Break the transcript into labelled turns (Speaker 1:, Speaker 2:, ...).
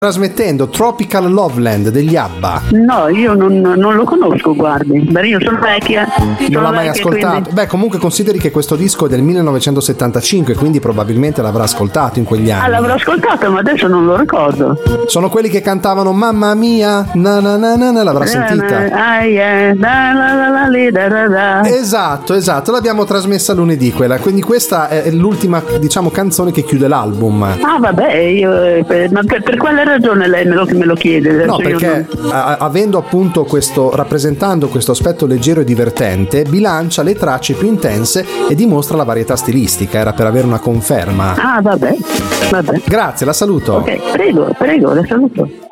Speaker 1: trasmettendo Tropical Loveland degli ABBA.
Speaker 2: No, io non lo conosco, guardi. Beh, io sono vecchia.
Speaker 1: Non l'ha mai ascoltato?
Speaker 2: Quindi...
Speaker 1: Beh, comunque consideri che questo disco è del 1975, quindi probabilmente l'avrà ascoltato in quegli anni.
Speaker 2: Ah, l'avrò ascoltato, ma adesso non lo ricordo.
Speaker 1: Sono quelli che cantavano Mamma mia, na na na na, na, l'avrà sentita? Esatto, l'abbiamo trasmessa lunedì quella, quindi questa è l'ultima, diciamo, canzone che chiude l'album.
Speaker 2: Ah, vabbè, ma per quale ragione lei me lo chiede?
Speaker 1: No, perché avendo appunto rappresentando questo aspetto leggero e divertente, bilancia le tracce più intense e dimostra la varietà stilistica. Era per avere una conferma.
Speaker 2: Ah, vabbè.
Speaker 1: Grazie, la saluto.
Speaker 2: Ok, prego, la saluto.